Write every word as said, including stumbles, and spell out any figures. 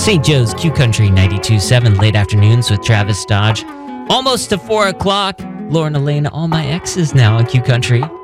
Saint Joe's Q Country ninety-two point seven, late afternoons with Travis Dodge. Almost to four o'clock. Lauren Elena, all my exes now on Q Country.